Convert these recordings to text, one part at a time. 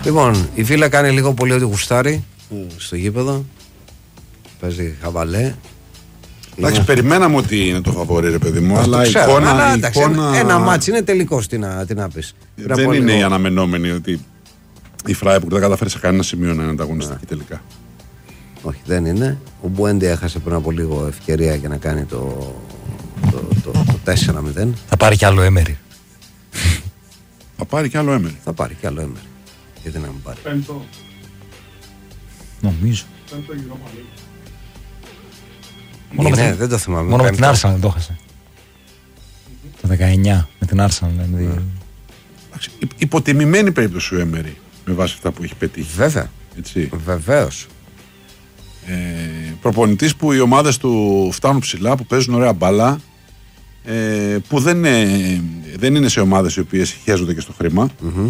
Λοιπόν, η φίλα κάνει λίγο πολύ ό,τι γουστάρει στο γήπεδο. Παίζει χαβαλέ. Εντάξει, περιμέναμε ότι είναι το φαβορί, ρε παιδί μου. Αλλά η εικόνα. Ένα μάτσι είναι τελικός. Τι να πεις. Δεν είναι η αναμενόμενη ότι η Φράιμπουργκ δεν καταφέρει σε κανένα σημείο να είναι ανταγωνιστική τελικά. Όχι, δεν είναι. Ο Μπουέντι έχασε πριν από λίγο ευκαιρία για να κάνει το 4-0. Θα πάρει κι άλλο Έμερι. Θα πάρει κι άλλο Έμερι. Γιατί να μην πάρει. Πέμπτο. Νομίζω. Πέμπτο γύρω Ναι, δεν το θυμάμαι. Μόνο με την Arsenal δεν το έχασε. Το 19 με την Arsenal. Υποτιμημένη περίπτωση ο Έμερι με βάση αυτά που έχει πετύχει. Βέβαια. Βεβαίως. Προπονητής που οι ομάδες του φτάνουν ψηλά, που παίζουν ωραία μπάλα, που δεν είναι σε ομάδες οι οποίες χέζονται και στο χρήμα.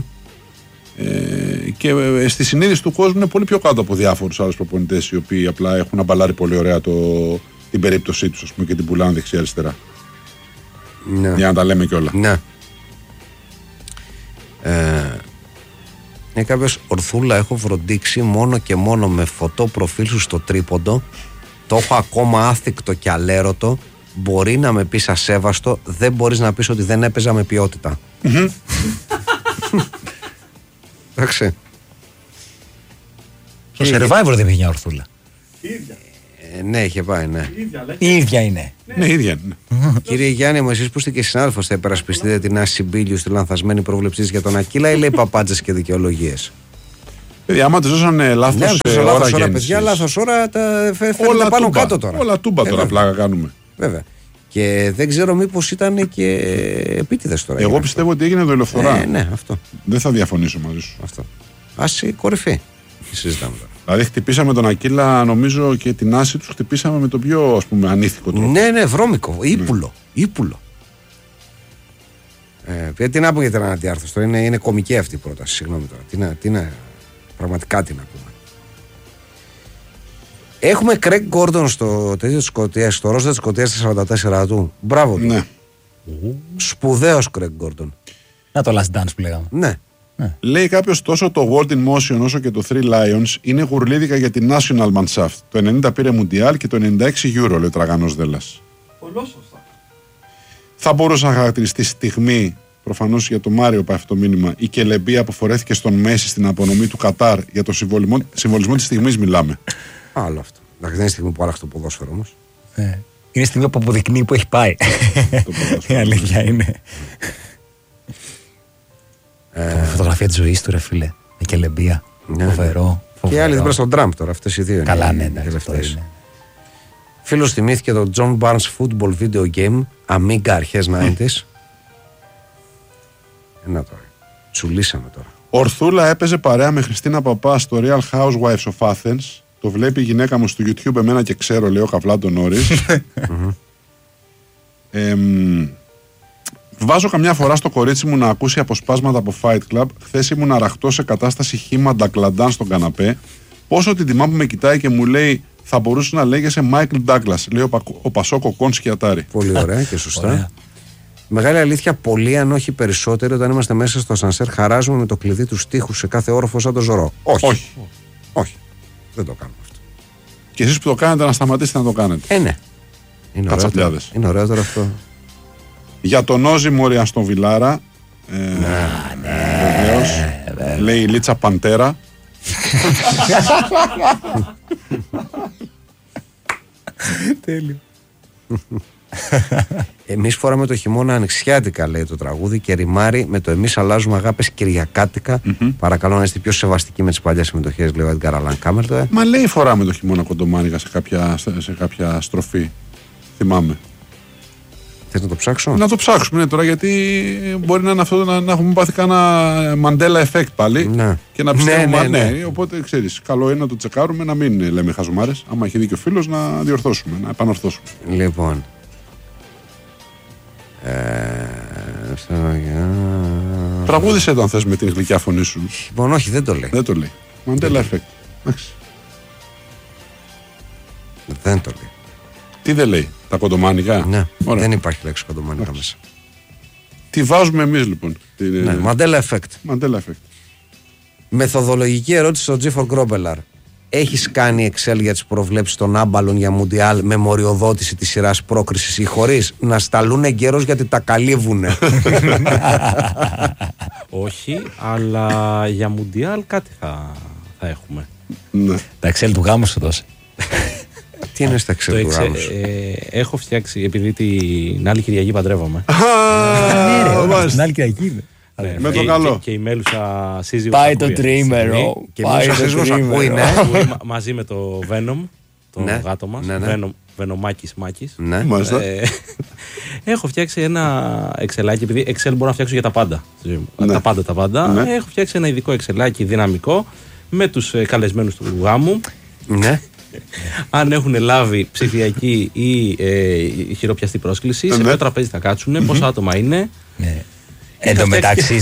Και στη συνείδηση του κόσμου είναι πολύ πιο κάτω από διάφορους άλλους προπονητές οι οποίοι απλά έχουν αμπαλάρει πολύ ωραία την περίπτωσή τους, ας πούμε, και την πουλάνε δεξιά-αριστερά. Ναι. Για να τα λέμε κιόλα. Ναι. Είναι κάποιος Ορθούλα, έχω φροντίξει μόνο και μόνο με φωτό προφίλ σου στο τρίποντο. Το έχω ακόμα άθικτο και αλέρωτο. Μπορεί να με πεις ασέβαστο, δεν μπορείς να πεις ότι δεν έπαιζα με ποιότητα. Εντάξει. Στο Survivor δεν πήγε μια Ορθούλα. Ναι, είχε πάει, ναι. Η ίδια είναι. Ναι, ίδια είναι. Κύριε Γιάννη μου, εσείς που είστε και συνάδελφος, θα υπερασπιστείτε την Άση Μπίλιου στη λανθασμένη πρόβλεψη για τον Ακύλα ή λέει παπάντζες και δικαιολογίες? Παιδιά, άμα τη δώσανε λάθος ώρα, παιδιά, λάθος ώρα, φέρνετε πάνω κάτω τώρα. Όλα τούμπα τώρα, πλάκα κάνουμε. Βέβαια. Και δεν ξέρω μήπως ήταν και επίτηδες τώρα. Εγώ πιστεύω ότι έγινε δολοφθορά. Ναι, αυτό. Δεν θα διαφωνήσω μαζί σου. Αυτό. Άση κορυφή. Συζητάμε τώρα. Δηλαδή χτυπήσαμε τον Ακύλα, νομίζω, και την Άση τους χτυπήσαμε με το πιο, ας πούμε, ανήθικο τρόπο. Ναι, βρώμικο. Ύπουλο. Τι να πω για την αναδιάρθρωση τώρα. Είναι κωμική αυτή η πρόταση. Συγγνώμη τώρα. Πραγματικά τι να πούμε. Έχουμε Craig Gordon στο τέτοιο της Σκωτίας, στο ρόστερ της Σκωτίας στα 44 του. Μπράβο του. Ναι. Σπουδαίος Craig Gordon. Να το Last Dance που λέγαμε. Ναι. Λέει κάποιος τόσο το World in Motion όσο και το Three Lions είναι γουρλίδικα για την National Mannschaft. Το 90 πήρε Mundial και το 96 Euro, λέει ο Τραγανός Δέλλας. Πολύ σωστά. Θα μπορούσε να χαρακτηριστεί στιγμή, προφανώς για τον Μάριο πάει αυτό το μήνυμα, η κελεμπία που φορέθηκε στον Μέση στην απονομή του Κατάρ για το συμβολισμό της στιγμής μιλάμε. Άλλο αυτό. Δεν είναι η στιγμή που άλλαξε το ποδόσφαιρο όμως. Είναι η στιγμή που αποδεικνύει που έχει πάει. Η αλήθεια είναι. Φωτογραφία της ζωής του, ρε φίλε. Με κελεμπία. Φοβερό. Και άλλοι δίπλα στον Τραμπ τώρα. Αυτές οι δύο είναι. Καλά, ναι. Φίλος θυμήθηκε το John Barnes Football Video Game Amiga αρχές 90's. Να τώρα. Τσουλήσαμε τώρα. Ορθούλα έπαιζε παρέα με Χριστίνα Παπά στο Real Housewives of Athens. Το βλέπει η γυναίκα μου στο YouTube, εμένα και ξέρω, λέει ο Καβλάντο Νόρις. Βάζω καμιά φορά στο κορίτσι μου να ακούσει αποσπάσματα από Fight Club. Χθες ήμουν αραχτός σε κατάσταση χύμα ντακλαντάν στον καναπέ. Πόσο την τιμά που με κοιτάει και μου λέει θα μπορούσε να λέγεσαι Μάικλ Ντάγκλας, λέει ο Πασόκο Κον Σκιατάρη. Πολύ ωραία και σωστά. Μεγάλη αλήθεια, πολύ αν όχι περισσότερο, όταν είμαστε μέσα στο ασανσέρ, χαράζουμε με το κλειδί του τοίχου σε κάθε όροφο σαν το Ζωρό. Όχι. Δεν το κάνουμε αυτό. Και εσείς που το κάνετε, να σταματήσετε να το κάνετε. Ναι. Είναι ωραίο τώρα αυτό. Για τον Όζη Μόρια στον Βιλάρα. Βεβαίως. Λέει η Λίτσα Παντέρα. Τέλειο. Εμείς φοράμε το χειμώνα ανοιξιάτικα, λέει το τραγούδι, και ρημάρει με το εμείς αλλάζουμε αγάπες κυριακάτικα. Παρακαλώ να είστε πιο σεβαστικοί με τις παλιές συμμετοχές, λέει ο Edgar Allan Campbell. Μα λέει φοράμε το χειμώνα κοντομάνικα σε κάποια στροφή. Θυμάμαι. Θες να το ψάξω? Να το ψάξουμε, ναι, τώρα, γιατί μπορεί να είναι αυτό να έχουμε πάθει κάνα Mandela effect πάλι. Ναι. Και να πιστεύουμε. Ναι. Οπότε ξέρεις, καλό είναι να το τσεκάρουμε, να μην λέμε χαζομάρες. Άμα έχει δίκιο ο φίλος, να διορθώσουμε, να επανορθώσουμε. Λοιπόν. Τραγούδισε το αν θες με την γλυκιά φωνή σου. Λοιπόν, όχι, δεν το λέει. Δεν το λέει. Mandela effect. Δεν το λέει. Τι δεν λέει, τα κοντομάνικα? Ναι, δεν υπάρχει λέξη κοντομάνικα μέσα. Τι βάζουμε εμείς λοιπόν? Ναι, Mandela effect. Mandela effect. Μεθοδολογική ερώτηση στον Τζίφορ Γκρόμπελαρ. Έχεις κάνει Excel για τις προβλέψεις των άμπαλων για Μουντιάλ με μοριοδότηση της σειράς πρόκρισης ή χωρίς? Να σταλούν εγκαίρως γιατί τα καλύβουνε. Όχι, αλλά για Μουντιάλ κάτι θα έχουμε. Ναι. Τα Excel του γάμου σου δώσε. Τι είναι στα Excel του γάμου σου? Έχω φτιάξει, επειδή την άλλη Κυριακή παντρεύομαι. Την άλλη Κυριακή είναι. Με το καλό. Και η μέλουσα σύζυγος. Πάει το τρίμερο. Και η μέλουσα σύζυγος πού είναι? Μαζί με το Venom, το γάτο μας. Βενομάκης Μάκης. Ναι. Έχω φτιάξει ένα εξελάκι, επειδή Excel μπορώ να φτιάξω για τα πάντα. Τα πάντα. Έχω φτιάξει ένα ειδικό εξελάκι δυναμικό με τους καλεσμένους του γάμου. Ναι. Αν έχουν λάβει ψηφιακή ή χειροπιαστή πρόσκληση, σε ποιο τραπέζι θα κάτσουν, πόσα άτομα είναι. Εν τω μεταξύ,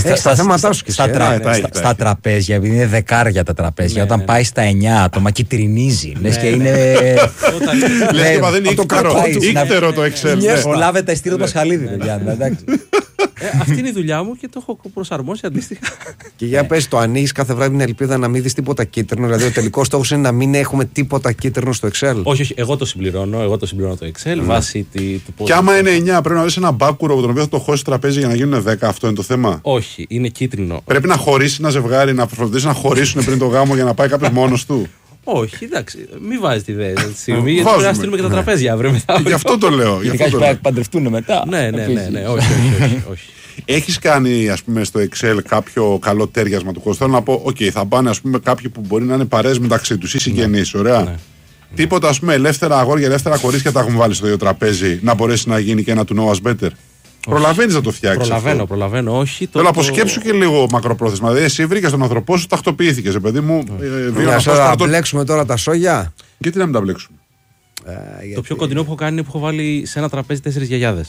στα τραπέζια, επειδή είναι δεκάρια τα τραπέζια, όταν πάει στα 9 άτομα κυτρινίζει. Λες και είναι. Λες και δεν είναι ύκτερο το Excel. Λάβετε εστίριο Πασχαλίδη, εντάξει. Αυτή είναι η δουλειά μου και το έχω προσαρμόσει αντίστοιχα. Και για πες, το ανοίγεις κάθε βράδυ με την ελπίδα να μην δεις τίποτα κίτρινο? Δηλαδή, ο τελικός στόχος είναι να μην έχουμε τίποτα κίτρινο στο Excel. Όχι, εγώ το συμπληρώνω το Excel βάσει του πώς. Και άμα είναι 9, πρέπει να δεις ένα μπάκουρο από τον οποίο θα το χώσεις τραπέζι για να γίνουν 10. Αυτό είναι το θέμα. Όχι, είναι κίτρινο. Πρέπει να χωρίσει ένα ζευγάρι, να φροντίσει να χωρίσουν πριν το γάμο για να πάει κάποιος μόνος του. Όχι, εντάξει, μην βάζει τη ιδέα τη στιγμή, γιατί πρέπει να στείλουμε και τα τραπέζια αύριο μετά. Γι' αυτό το λέω. Γιατί κάποιοι πρέπει να παντρευτούν μετά. Ναι, όχι. Έχεις κάνει, ας πούμε, στο Excel κάποιο καλό τέριασμα του κόσμου? Θέλω να πω, θα πάνε, ας πούμε, κάποιοι που μπορεί να είναι παρέες μεταξύ τους ή συγγενείς, ωραία. Ναι. Τίποτα, ας πούμε, ελεύθερα αγόρια, ελεύθερα κορίτσια τα έχουν βάλει στο ίδιο τραπέζι, να μπορέσει να γίνει και ένα του Know Us Better? Προλαβαίνεις να το φτιάξεις? Προλαβαίνω, όχι. Θέλω να αποσκέψου και λίγο μακροπρόθεσμα. Δηλαδή, εσύ βρήκες τον άνθρωπό σου, τακτοποιήθηκες, παιδί μου. Να μπλέξουμε τώρα τα σόγια. Γιατί να μην τα μπλέξουμε? Το πιο κοντινό που έχω κάνει είναι που έχω βάλει σε ένα τραπέζι 4 γιαγιάδες.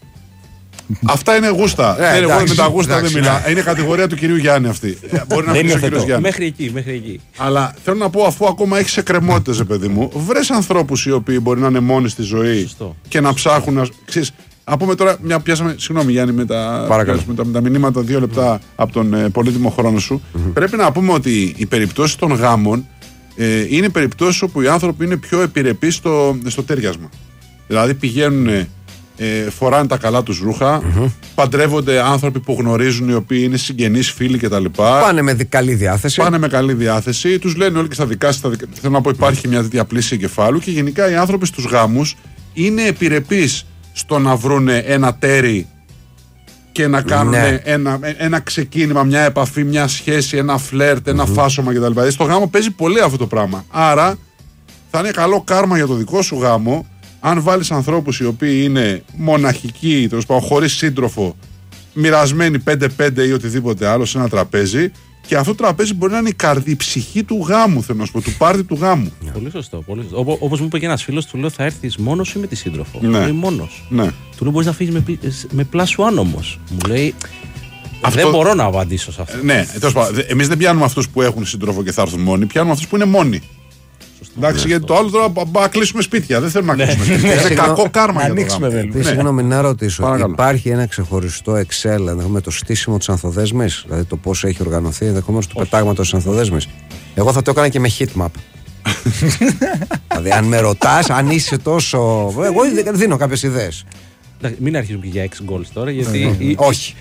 Αυτά είναι γούστα. Εγώ με τα γούστα δεν μιλάω. Είναι κατηγορία του κυρίου Γιάννη αυτή. Μπορεί να πει ο κύριος Γιάννη. Μέχρι εκεί. Αλλά θέλω να πω, αφού ακόμα έχει εκκρεμότητες, παιδί μου, βρες ανθρώπους οι οποίοι μπορεί να είναι μόνοι στη ζωή και να ψάχνουν. Να πούμε τώρα, μια πιάσαμε. Συγγνώμη, Γιάννη, με τα μηνύματα 2 λεπτά από τον πολύτιμο χρόνο σου. Πρέπει να πούμε ότι οι περιπτώσεις των γάμων είναι περιπτώσεις όπου οι άνθρωποι είναι πιο επιρρεπείς στο τέριασμα. Δηλαδή πηγαίνουν, φοράνε τα καλά τους ρούχα, παντρεύονται άνθρωποι που γνωρίζουν, οι οποίοι είναι συγγενείς, φίλοι κτλ. Πάνε με καλή διάθεση. Τους λένε όλοι και στα δικά σας. Θέλω να πω, υπάρχει μια τέτοια πλήση εγκεφάλου και γενικά οι άνθρωποι στους γάμους είναι επιρρεπείς στο να βρούνε ένα τέρι και να κάνουν ένα ξεκίνημα, μια επαφή, μια σχέση, ένα φλερτ, ένα φάσομα κτλ. Δηλαδή στο γάμο παίζει πολύ αυτό το πράγμα. Άρα θα είναι καλό κάρμα για το δικό σου γάμο αν βάλεις ανθρώπους οι οποίοι είναι μοναχικοί, τέλος πάντων χωρίς σύντροφο, μοιρασμένοι 5-5 ή οτιδήποτε άλλο σε ένα τραπέζι. Και αυτό το τραπέζι μπορεί να είναι η καρδί, η ψυχή του γάμου, θέλω να σου πω, του πάρτι του γάμου. Πολύ σωστό. Όπως μου είπε και ένας φίλος, του λέω: θα έρθεις μόνος ή με τη σύντροφο? Ναι. Λέει μόνος. Ναι. Του λέω: μπορείς να φύγεις με πλάσου άνομος. Μου λέει: δεν μπορώ να απαντήσω σε αυτό. Ναι, εμείς δεν πιάνουμε αυτούς που έχουν σύντροφο και θα έρθουν μόνοι, πιάνουμε αυτούς που είναι μόνοι. Εντάξει, γιατί το άλλο τώρα να κλείσουμε σπίτια. Δεν θέλουμε να κλείσουμε σπίτια. Είναι κακό κάρμα για το γάμο. Συγγνώμη, να ρωτήσω. Υπάρχει ένα ξεχωριστό Excel με το στήσιμο της ανθοδέσμης, δηλαδή το πώς έχει οργανωθεί, ενδεχομένως του πετάγματος της ανθοδέσμης? Εγώ θα το έκανα και με heatmap. Δηλαδή, αν με ρωτάς, αν είσαι τόσο. Εγώ δίνω κάποιες ιδέες. Μην αρχίσουμε και για 6 goals τώρα, γιατί. Όχι.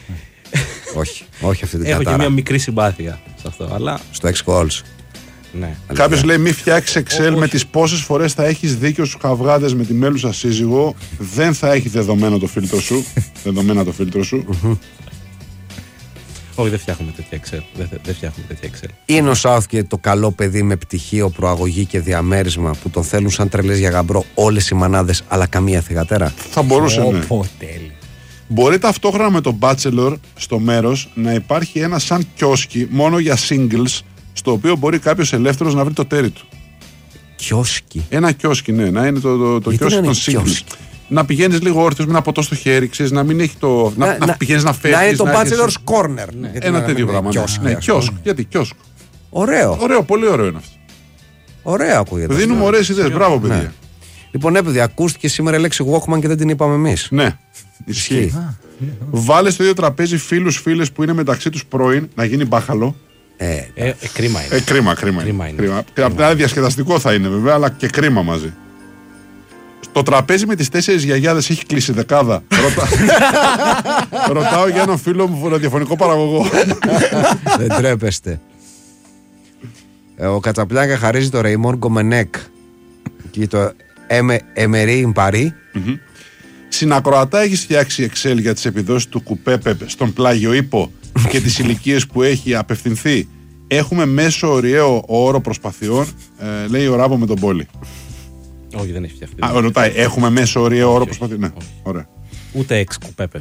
Όχι αυτή την κατάρα. Έχω και μια μικρή συμπάθεια σε αυτό. Στο 6 goals. Ναι. Κάποιος λέει: μη φτιάξει Excel με τις πόσες φορές θα έχεις δίκιο στους χαυγάδες με τη μέλουσα σύζυγο. Δεν θα έχει δεδομένο το φίλτρο σου. Όχι, δεν φτιάχνουμε τέτοια Excel. Είναι ο Southgate το καλό παιδί με πτυχίο, προαγωγή και διαμέρισμα που τον θέλουν σαν τρελές για γαμπρό όλες οι μανάδες, αλλά καμία θυγατέρα? Θα μπορούσε, ναι. Μπορεί ταυτόχρονα με τον Bachelor στο μέρος να υπάρχει ένα σαν κιόσκι μόνο για singles, στο οποίο μπορεί κάποιος ελεύθερος να βρει το τέρι του. Κιόσκι. Ένα κιόσκι, ναι, να είναι το κιόσκι των singles. Να πηγαίνεις λίγο όρθιος με ένα ποτό στο χέρι, ξέρεις, να μην έχει το. Να πηγαίνεις να φεύγεις. Να είναι το Bachelor's Corner. Ναι. Ένα τέτοιο πράγμα. Ναι, κιόσκ. Γιατί κιόσκ. Ωραίο. Πολύ ωραίο είναι αυτό. Ωραίο ακούγεται. Δίνουμε ωραίες ιδέες. Μπράβο, παιδιά. Λοιπόν, παιδιά, ακούστηκε σήμερα η λέξη Walkman και δεν την είπαμε εμείς. Ναι, ισχύει. Βάλε στο ίδιο τραπέζι φίλους-φίλες που είναι μεταξύ τους πρώην, να γίνει μπάχαλο. Κρίμα είναι. Κρίμα είναι. Απ' την άλλη διασκεδαστικό θα είναι βέβαια, αλλά και κρίμα μαζί. Το τραπέζι με τις 4 γιαγιάδες έχει κλείσει δεκάδα. Ρωτάω για έναν φίλο μου ραδιοφωνικό παραγωγό. Δεν τρέπεστε. Ο Κατσαπλάκα χαρίζει το Ρεϊμόν Γκομενέκ και το Εμερί Παρί. Συνακροατά έχεις φτιάξει Excel για τις επιδόσεις του Κουπέπεπ στον πλάγιο ύπο και τις ηλικίες που έχει απευθυνθεί. Έχουμε μέσο ωριαίο όρο προσπαθειών, λέει ο Ράπο με τον Πόλη. Όχι, δεν έχει φτιαχτεί. Ρωτάει, έχουμε μέσο ωριαίο όρο προσπαθειών. Ναι, ωραία. Ούτε εξ Κουπέπεπ.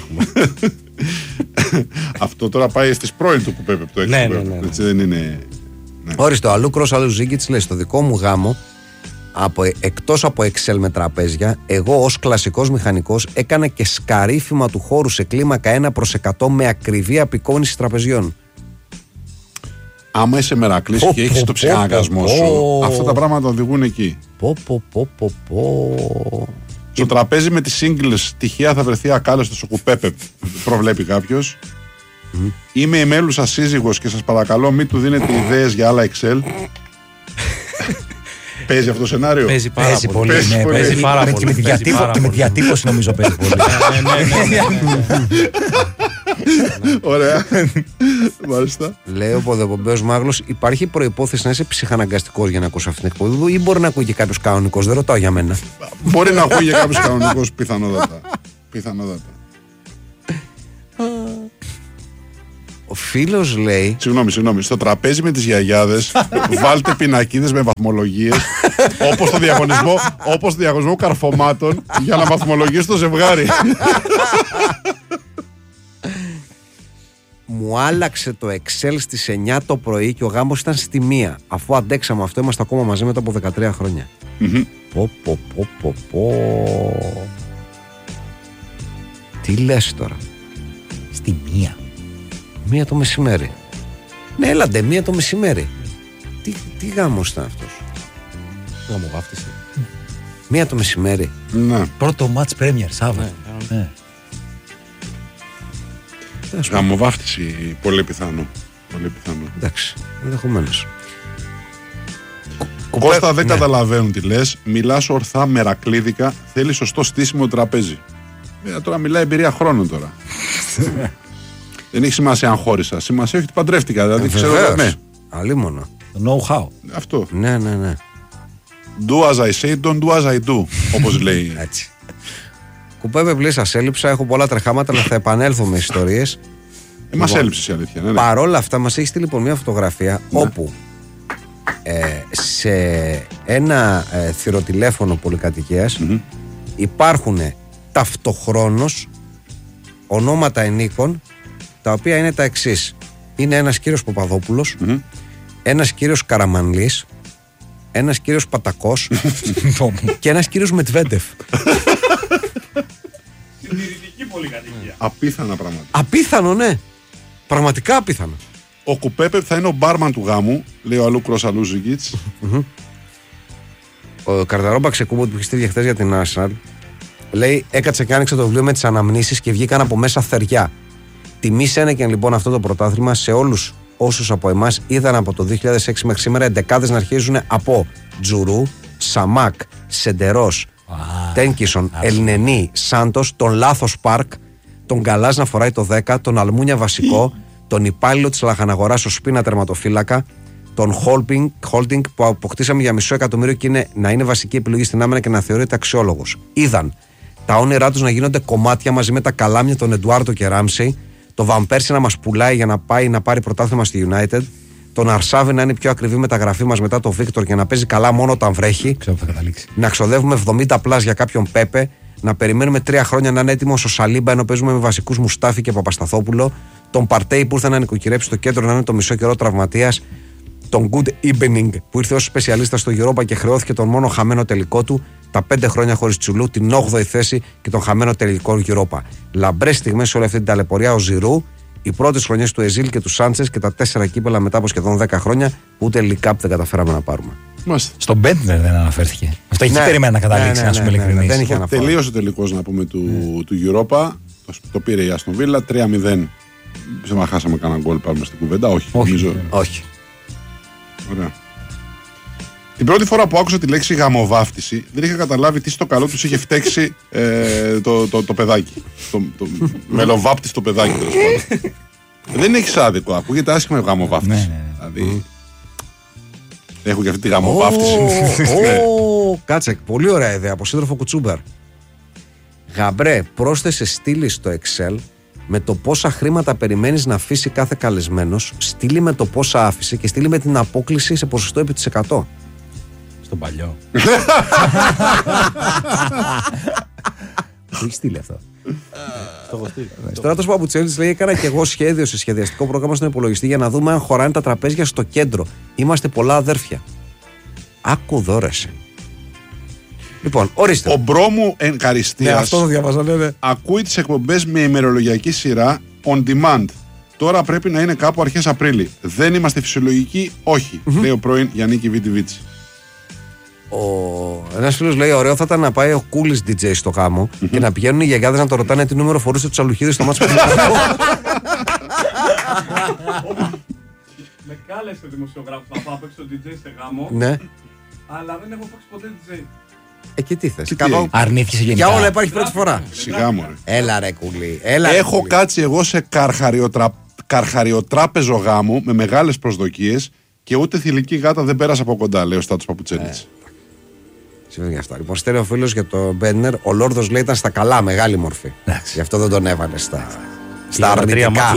Αυτό τώρα πάει στις πρώην του Κουπέπεπ το εξ Κουπέπεπ. Έτσι δεν είναι. Όριστο, αλλού Κρός, αλλού Ζίγκιτς λέει στο δικό μου γάμο, εκτός από Excel με τραπέζια, εγώ ως κλασικός μηχανικός έκανα και σκαρίφημα του χώρου σε κλίμακα 1/100 με ακριβή απεικόνιση τραπεζιών. Άμα είσαι μερακλής και έχεις το ψυχαναγκασμό σου, αυτά τα πράγματα οδηγούν εκεί. Στο τραπέζι με τις singles τυχαία θα βρεθεί ακάλεστος ο Κουπέπεπ, προβλέπει κάποιος. Είμαι η μέλουσα σύζυγος και σας παρακαλώ μην του δίνετε ιδέες για άλλα Excel. Παίζει αυτό το σενάριο. Παίζει πολύ. Και με διατύπωση νομίζω παίζει πολύ. Ωραία. Μάλιστα. Λέει ο Ποδοπομπέος Μάγλος, υπάρχει προϋπόθεση να είσαι ψυχαναγκαστικός για να ακούσει αυτή την εκπομπή ή μπορεί να ακούει και κάποιος κανονικός? Δεν ρωτάω για μένα. Μπορεί να ακούει και κάποιος κανονικός, πιθανότατα. Ο φίλος λέει. Συγγνώμη. Στο τραπέζι με τις γιαγιάδες βάλτε πινακίδες με βαθμολογίες όπως το διαγωνισμό καρφωμάτων για να βαθμολογήσει το ζευγάρι. Μου άλλαξε το Excel στις 9 το πρωί και ο γάμος ήταν στη 1. Αφού αντέξαμε αυτό, είμαστε ακόμα μαζί μετά από 13 χρόνια. Τι λες τώρα? Στη 1. 1 το μεσημέρι. Ναι, έλαντε, 1 το μεσημέρι. Τι γάμος ήταν αυτός? Γαμοβάφτιση. 1 το μεσημέρι. Ναι. Πρώτο match Premier, Σάββατο. Ναι. Γαμοβάφτιση, πολύ πιθανό. Εντάξει, ενδεχομένως. Κώστα, δεν καταλαβαίνουν τι λες. Μιλάς ορθά μερακλίδικα. Θέλει σωστό στήσιμο τραπέζι. Τώρα μιλάει εμπειρία χρόνων τώρα. Δεν έχει σημασία αν χώρισα. Σημασία έχει ότι παντρεύτηκα. Δηλαδή ξέρω. Ναι. Αλίμονο. Know-how. Αυτό. Ναι. Do as I say, don't do as I do. Όπως λέει. Έτσι. Κουπέπε, πλήρη σας έλειψα. Έχω πολλά τρεχάματα, αλλά θα επανέλθω με ιστορίες. Μας έλειψε η αλήθεια. Ναι. Παρόλα αυτά, μας έχει στείλει λοιπόν μια φωτογραφία όπου σε ένα θηροτηλέφωνο πολυκατοικίας υπάρχουν ταυτοχρόνως ονόματα ενίκων, τα οποία είναι τα εξής. Είναι ένας κύριος Παπαδόπουλος, ένας κύριος Καραμανλής, ένας κύριος Πατακός και ένας κύριος Μετβέντεφ. Συντηρητική πολυκατοικία. Απίθανα πράγματα. Απίθανο, ναι. Πραγματικά απίθανο. Ο Κουπέπεπ θα είναι ο μπάρμαν του γάμου, λέει ο αλλού Κρός αλλού Ζίγκιτς. Ο Καρταρόμπα Ξεκούμπο που έχει στείλει χθες για την Arsenal λέει: έκατσε και άνοιξε το βιβλίο με τις αναμνήσεις και βγήκαν από μέσα θεριά. Τιμή Σένεκεν λοιπόν αυτό το πρωτάθλημα σε όλους όσους από εμάς είδαν από το 2006 μέχρι σήμερα εντεκάδες να αρχίζουν από Τζουρού, Σαμάκ, Σεντερός, Τένκισον, Ελνενή, Σάντος, τον Λάθος Πάρκ, τον Γκαλάζ να φοράει το 10, τον Αλμούνια βασικό, τον υπάλληλο της Λαχαναγοράς ως σπίνα τερματοφύλακα, τον Holding που αποκτήσαμε για $500,000 και να είναι βασική επιλογή στην άμυνα και να θεωρείται αξιόλογος. Είδαν τα όνειρά τους να γίνονται κομμάτια μαζί με τα καλάμια των Εντουάρτο και Ράμσεϊ, το Βαμπέρσι να μας πουλάει για να πάει να πάρει πρωτάθλημα στη United, τον Αρσάβη να είναι η πιο ακριβή μεταγραφή μας μετά τον Βίκτορ και να παίζει καλά μόνο όταν βρέχει, να ξοδεύουμε 70 πλάς για κάποιον Πέπε, να περιμένουμε 3 χρόνια να είναι έτοιμος ο Σαλίμπα ενώ παίζουμε με βασικούς Μουστάφη και Παπασταθόπουλο, τον Παρτέι που ήρθε να νοικοκυρέψει στο κέντρο να είναι το μισό καιρό τραυματίας, τον Good Evening που ήρθε ως σπεσιαλίστα στο Europa και χρεώθηκε τον μόνο χαμένο τελικό του, τα 5 χρόνια χωρίς Τσουλού, την 8η θέση και τον χαμένο τελικό Europa. Λαμπρές στιγμές σε όλη αυτή την ταλαιπωρία ο Ζιρού, οι πρώτες χρονιές του Εζίλ και του Σάντσες και τα 4 κύπελα μετά από σχεδόν 10 χρόνια που ούτε League Cup δεν καταφέραμε να πάρουμε. Στον Μπέντνερ δεν αναφέρθηκε. Αυτό έχει περιμένα να καταλήξει, να σου είμαι ειλικρινής. Τελείωσε ο τελικός να πούμε του Europa. Το πήρε η Αστον Βίλα 3-0 Σε μαχάσαμε κανένα γκολ πάμε στην κουβέντα. Όχι. Όχι. Ωραία. Την πρώτη φορά που άκουσα τη λέξη γαμοβάφτιση, δεν είχα καταλάβει τι στο καλό τους είχε φταίξει το παιδάκι. Το μελοβάπτιστο παιδάκι. Δεν έχεις άδικο. Ακούγεται άσχημα γαμοβάφτιση. Δηλαδή. Έχω και αυτή τη γαμοβάφτιση. Κάτσε, πολύ ωραία ιδέα από σύντροφο Κουτσούμπερ. Γαμπρέ, πρόσθεσε στήλη στο Excel με το πόσα χρήματα περιμένεις να αφήσει κάθε καλεσμένος, στείλει με το πόσα άφησε και στείλει με την απόκλιση σε ποσοστό επί της 100. Στον παλιό. Τι έχει στείλει αυτό. Στράτος Παπουτσέλης λέει: έκανα και εγώ σχέδιο σε σχεδιαστικό πρόγραμμα στον υπολογιστή για να δούμε αν χωράνε τα τραπέζια στο κέντρο. Είμαστε πολλά αδέρφια. Άκου δώρεσαι. Λοιπόν, ορίστε. Ο Μπρόμου Ευχαριστίας. Αυτό το διαβάζα, ναι. Ακούει τις εκπομπές με ημερολογιακή σειρά on demand. Τώρα πρέπει να είναι κάπου αρχές Απρίλη. Δεν είμαστε φυσιολογικοί, όχι. Λέει ο πρώην Γιαννίκη Βίτιβιτς. Ένας φίλος λέει: ωραίο θα ήταν να πάει ο Κούλης DJ στο γάμο και να πηγαίνουν οι γιαγιάδες να το ρωτάνε τι νούμερο φορούσε τους αλουχίδες στο μάτσο. Με κάλεσε ο δημοσιογράφος να πάω παίξω DJ σε γάμο. Ναι. Αλλά δεν έχω παίξει ποτέ DJ. Εκεί τι θες. Αρνήθηκε γενικά. Για όλα υπάρχει πρώτη φορά. Σιγά μου. Έλα ρε Κούλη. Έχω κάτσει εγώ σε καρχαριοτράπεζο γάμο με μεγάλες προσδοκίες και ούτε θηλυκή γάτα δεν πέρασε από κοντά, λέει ο Στάτος Παπουτσέλης. Συμβαίνει αυτά. Λοιπόν, στέλνει ο φίλος για το Μπέννερ. Ο Λόρδος λέει ήταν στα καλά, μεγάλη μορφή. Γι' αυτό δεν τον έβαλε στα αρνητικά.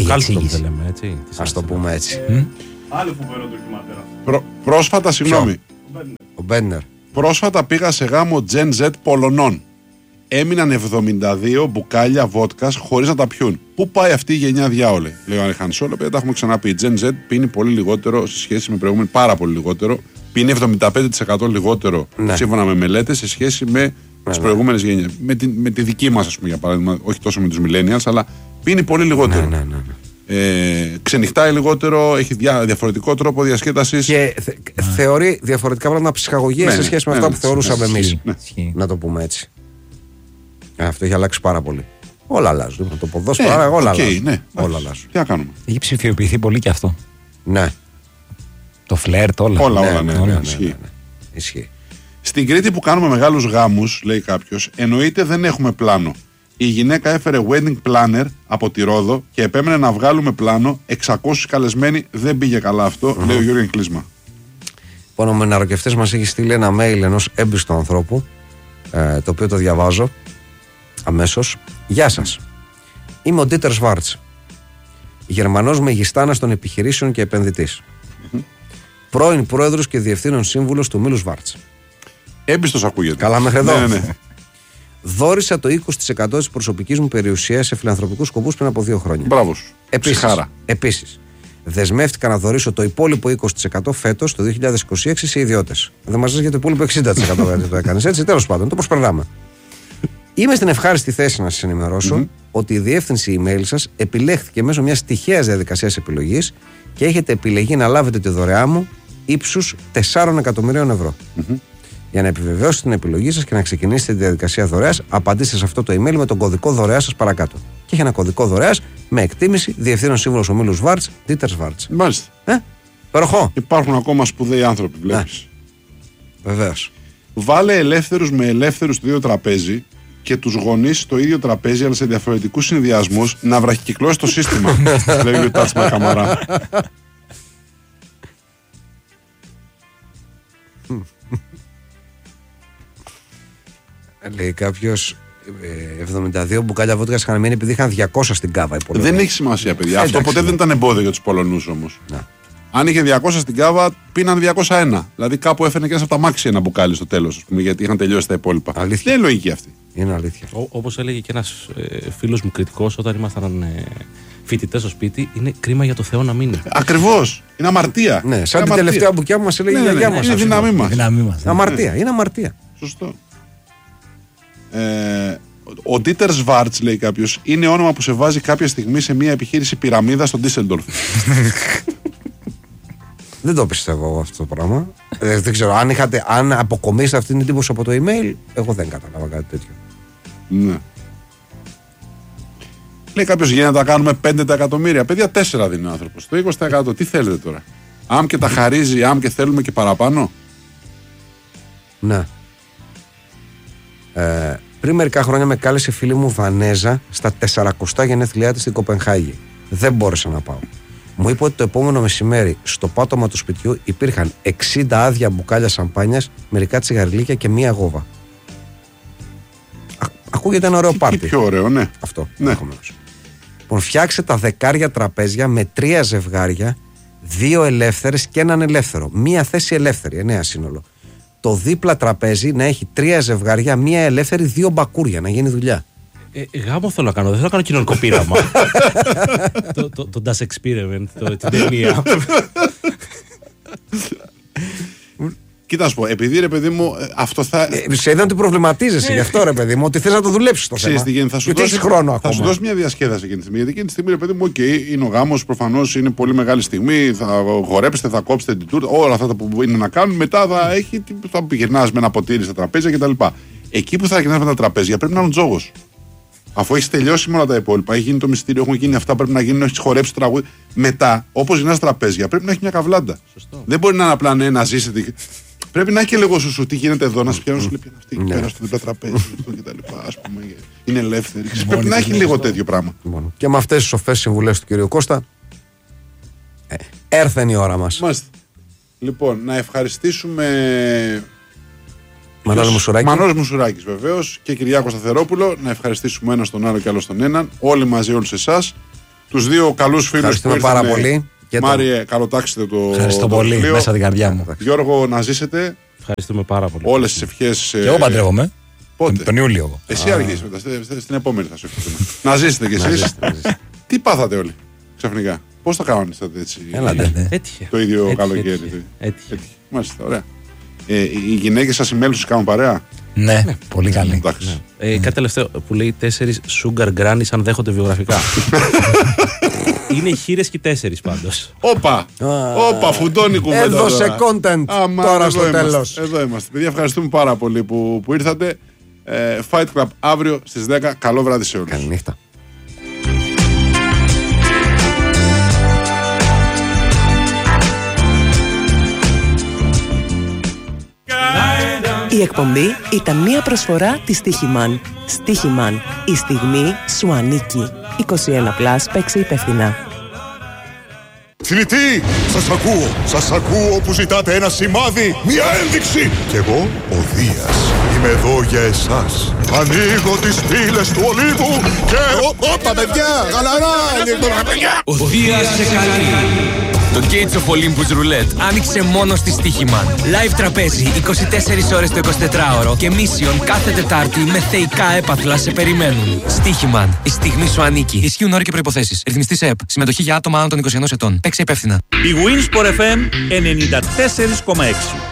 Ας το πούμε έτσι. Άλλο φοβερό ντοκιμαντέρ. Πρόσφατα, συγγνώμη. Ο Μπέννερ. Πρόσφατα πήγα σε γάμο Gen Z Πολωνών. Έμειναν 72 μπουκάλια βότκας χωρίς να τα πιούν. Πού πάει αυτή η γενιά, διάολε, λέει ο Αλεχανσόλο. Επειδή τα έχουμε ξαναπεί. Η Gen Z πίνει πολύ λιγότερο σε σχέση με προηγούμενη, πάρα πολύ λιγότερο. Πίνει 75% λιγότερο σύμφωνα με μελέτες σε σχέση με τις προηγούμενες γενιές. Με τη δική μας, ας πούμε, για παράδειγμα, όχι τόσο με τους millennials, αλλά πίνει πολύ λιγότερο. Ξενυχτάει λιγότερο, έχει διαφορετικό τρόπο διασκέτασης. Και θεωρεί διαφορετικά πράγματα ψυχαγωγία σε σχέση με αυτά που θεωρούσαμε εμείς. Να το πούμε έτσι. Αυτό έχει αλλάξει πάρα πολύ. Όλα αλλάζουν. Το ποδόσφαιρο, όλα αλλάζουν. Όλα αλλάζουν. Τι να κάνουμε. Έχει ψηφιοποιηθεί πολύ και αυτό. Ναι. Το φλερτ, όλα. Όλα. Ισχύει. Στην Κρήτη που κάνουμε μεγάλους γάμους, λέει κάποιος, εννοείται δεν έχουμε πλάνο. Η γυναίκα έφερε wedding planner από τη Ρόδο και επέμενε να βγάλουμε πλάνο. 600 καλεσμένοι, δεν πήγε καλά αυτό, λέει ο Γιώργος Κλίσμα. Λοιπόν, ο Μεναροκευτές μας έχει στείλει ένα mail ενός έμπιστου ανθρώπου, το οποίο το διαβάζω αμέσως. Γεια σας. Είμαι ο Ντίτερ Σβάρτς, Γερμανός μεγιστάνας των επιχειρήσεων και επενδυτής. Πρώην πρόεδρος και διευθύνων σύμβουλος του Μήλου Σβάρτς. Έμπιστος ακούγεται. Καλά μέχρι εδώ. Ναι. Δώρισα το 20% της προσωπικής μου περιουσίας σε φιλανθρωπικούς σκοπούς πριν από 2 χρόνια. Μπράβο σου. Επίσης, δεσμεύτηκα να δωρήσω το υπόλοιπο 20% φέτος, το 2026, σε ιδιώτες. Δεν μας λες για το υπόλοιπο 60% γιατί το έκανες έτσι. Τέλος πάντων, το προσπερνάμε. Είμαι στην ευχάριστη θέση να σας ενημερώσω ότι η διεύθυνση email σας επιλέχθηκε μέσω μιας τυχαίας διαδικασίας επιλογής και έχετε επιλεγεί να λάβετε τη δωρεά μου ύψους 4 εκατομμυρίων ευρώ. Για να επιβεβαιώσετε την επιλογή σας και να ξεκινήσετε τη διαδικασία δωρεάς, απαντήστε σε αυτό το email με τον κωδικό δωρεάς σας παρακάτω. Και έχει ένα κωδικό δωρεάς με εκτίμηση διευθύνων σύμβουλος ο Μήλου Σβάρτς, Ντίτερ Σβάρτς. Μάλιστα. Παροχώ. Υπάρχουν ακόμα σπουδαίοι άνθρωποι, βλέπεις. Βεβαίως. Βάλε ελεύθερους με ελεύθερους στο ίδιο τραπέζι και τους γονείς στο ίδιο τραπέζι, αλλά σε διαφορετικούς συνδυασμούς, να βραχικυκλώσει το σύστημα. Λέει ο Τάτσμα Καμαρά. Λέει κάποιος 72 μπουκάλια βότκα είχαν μείνει επειδή είχαν 200 στην κάβα. Δεν έχει σημασία, παιδιά. Αυτό ποτέ δεν ήταν εμπόδιο για τους Πολωνούς όμως. Αν είχε 200 στην κάβα, πίναν 201. Δηλαδή κάπου έφερε και ένα από τα μάξι ένα μπουκάλι στο τέλος, γιατί είχαν τελειώσει τα υπόλοιπα. Αλήθεια. Δεν είναι λογική αυτή. Είναι αλήθεια. Όπως έλεγε και ένας φίλος μου κριτικός όταν ήμασταν φοιτητές στο σπίτι, είναι κρίμα για το Θεό να μείνει. Ακριβώς. Είναι αμαρτία. Ναι, σαν την τελευταία μπουκιά που μας έλεγε η γιαγιά μας. Είναι δύναμή μας. Αμαρτία. Είναι αμαρτία. Σωστό. Ο Ντίτερ Σβάρτς, λέει κάποιος, είναι όνομα που σε βάζει κάποια στιγμή σε μια επιχείρηση πυραμίδα στο Ντίσσελντορφ. Δεν το πιστεύω εγώ αυτό το πράγμα. Δεν ξέρω, αν αποκομίσετε αυτή την εντύπωση από το email, εγώ δεν κατάλαβα κάτι τέτοιο. Ναι. Λέει κάποιος, για να τα κάνουμε 5 εκατομμύρια. Παιδιά, 4 δίνει ο άνθρωπος. Το 20%. Τι θέλετε τώρα? Άμ και τα χαρίζει, άμ και θέλουμε και παραπάνω. Ναι. Πριν μερικά χρόνια με κάλεσε φίλη μου Βανέζα στα 400 γενέθλιά της στην Κοπενχάγη. Δεν μπόρεσα να πάω. Μου είπε ότι το επόμενο μεσημέρι στο πάτωμα του σπιτιού υπήρχαν 60 άδεια μπουκάλια σαμπάνιας, μερικά τσιγαριλίκια και μία γόβα. Ακούγεται ένα ωραίο πάρτι. Πιο ωραίο, ναι. Αυτό. Ναι. Λοιπόν, φτιάξε τα 10 τραπέζια με 3 ζευγάρια, 2 ελεύθερες και έναν ελεύθερο. Μία θέση ελεύθερη, 9 σύνολο. Το δίπλα τραπέζι να έχει 3 ζευγάρια, 1 ελεύθερη, 2 μπακούρια, να γίνει δουλειά. Γάμο θέλω να κάνω, δεν θέλω να κάνω κοινωνικό πείραμα. Το Das Experiment, την ταινία. Κοίτα να σου πω, επειδή ρε παιδί μου, αυτό θα. Σε είδα ότι προβληματίζεσαι γι' αυτό ρε παιδί μου, ότι θες να το δουλέψεις το θέμα. Θα σου γιατί έχεις χρόνο ακόμα. Θα σου δώσει μια διασκέδαση εκείνη τη στιγμή. Γιατί εκείνη τη στιγμή, ρε παιδί μου, είναι ο γάμος, προφανώς είναι πολύ μεγάλη στιγμή. Θα χορέψετε, θα κόψετε την τούρτα, όλα αυτά που είναι να κάνουν. Μετά θα πηγαινάς με ένα ποτήρι στα τραπέζια κτλ. Εκεί που θα γυρνάς με τα τραπέζια πρέπει να είναι ο τζόγος. Αφού έχει τελειώσει μόνο τα υπόλοιπα, έχει γίνει το μυστήριο, έχουν γίνει αυτά, πρέπει να γίνουν, έχει χορέψει το τραγούδι. Μετά, όπως γυρνάς τραπέζια, πρέπει να έχει μια καβλάντα. Σωστό. Δεν μπορεί να είναι απλά να ζήσετε. Πρέπει να έχει και λίγο σου τι γίνεται εδώ, να σε πιάνουν, σου λέει αυτή, πέρα στο διπλά τραπέζι κτλ. Είναι ελεύθερη. Πρέπει να έχει λίγο τέτοιο πράγμα. Και με αυτές τις σοφές συμβουλές του κ. Κώστα, έρθεν η ώρα μας. Λοιπόν, να ευχαριστήσουμε. Μανώλη Μουσουράκης βεβαίως και Κυριάκο Σταθερόπουλο. Να ευχαριστήσουμε ένα τον άλλο και άλλο τον έναν. Όλοι μαζί, όλους εσάς. Τους δύο καλούς φίλους που ήρθαν. Πάρα πολύ. Μάριε, καλοτάξτε το. Ευχαριστώ πολύ, μέσα την καρδιά μου. Γιώργο, να ζήσετε. Ευχαριστούμε πάρα πολύ. Όλες τις ευχές. Και εγώ παντρεύομαι. Πότε? Τον Ιούλιο. Εσύ αργείς μετά. Στην επόμενη θα σου ευχηθούμε. Να ζήσετε κι εσείς. Τι πάθατε όλοι ξαφνικά? Πώς το κάνατε έτσι? Έτυχε. Το ίδιο καλοκαίρι. Έτυχε. Μάλιστα, ωραία. Οι γυναίκες σας, οι μέλους σας κάνουν παρέα? Ναι, πολύ καλή. Κάτι τελευταίο που λέει 4 sugar grannies αν δέχονται βιογραφικά. Είναι χείρες και 4 πάντως. Όπα, φουντώνει κουβέντα. Έδωσε content τώρα στο τέλος. Εδώ είμαστε. Παιδιά, ευχαριστούμε πάρα πολύ που ήρθατε. Fight Club αύριο στις 10. Καλό βράδυ σε όλους. Καληνύχτα. Η εκπομπή ήταν μια προσφορά της Στίχημαν. Στίχημαν. Η στιγμή σου ανήκει. 21+, παίξε υπεύθυνα. Θηλητή, σας ακούω που ζητάτε ένα σημάδι, μια ένδειξη. Κι εγώ, ο Δίας, είμαι εδώ για εσάς. Ανοίγω τις πύλες του Ολύβου και... Όπα παιδιά, γαλαρά, ο Δίας σε καλεί. Το Gates of Olympus Roulette άνοιξε μόνο στη Στίχημαν. Live τραπέζι 24 ώρες το 24ωρο και Mission κάθε Τετάρτη με θεϊκά έπαθλα σε περιμένουν. Στίχημαν. Η στιγμή σου ανήκει. Ισχύουν όροι και προϋποθέσεις. Ρυθμιστής ΕΕΠ. Συμμετοχή για άτομα άνω των 21 ετών. Παίξε υπεύθυνα. Η Winsport FM 94,6.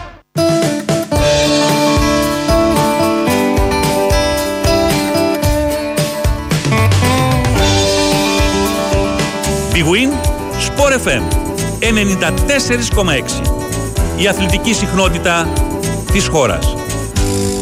Big Win Sport FM 94,6. Η αθλητική συχνότητα της χώρας.